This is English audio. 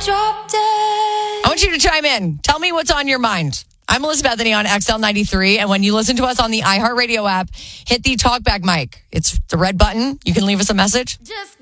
I want you to chime in. Tell me what's on your mind. I'm Elizabeth Bethany on XL93, and when you listen to us on the iHeartRadio app, hit the talkback mic. It's the red button. You can leave us a message. Just